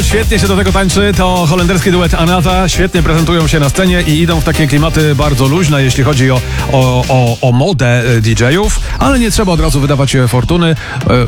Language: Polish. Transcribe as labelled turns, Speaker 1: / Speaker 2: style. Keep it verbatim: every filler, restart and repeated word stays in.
Speaker 1: świetnie się do tego tańczy. To holenderski duet Anata. Świetnie prezentują się na scenie i idą w takie klimaty bardzo luźne, jeśli chodzi o, o, o, o modę D J ów, ale nie trzeba od razu wydawać fortuny.